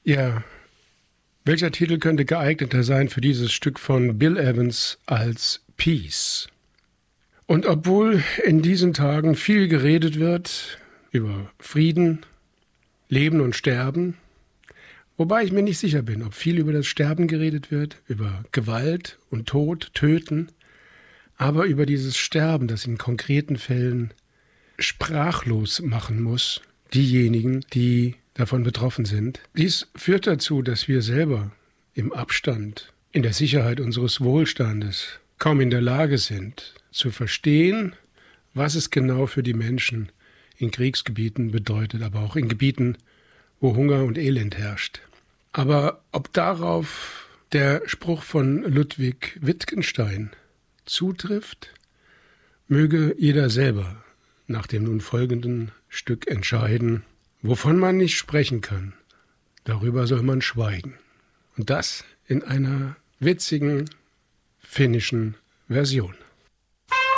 Ja, welcher Titel könnte geeigneter sein für dieses Stück von Bill Evans als Peace? Und obwohl in diesen Tagen viel geredet wird über Frieden, Leben und Sterben, wobei ich mir nicht sicher bin, ob viel über das Sterben geredet wird, über Gewalt und Tod, Töten, aber über dieses Sterben, das in konkreten Fällen sprachlos machen muss, diejenigen, die davon betroffen sind. Dies führt dazu, dass wir selber im Abstand, in der Sicherheit unseres Wohlstandes kaum in der Lage sind, zu verstehen, was es genau für die Menschen in Kriegsgebieten bedeutet, aber auch in Gebieten, wo Hunger und Elend herrscht. Aber ob darauf der Spruch von Ludwig Wittgenstein zutrifft, möge jeder selber nach dem nun folgenden Stück entscheiden. Wovon man nicht sprechen kann, darüber soll man schweigen. Und das in einer witzigen finnischen Version.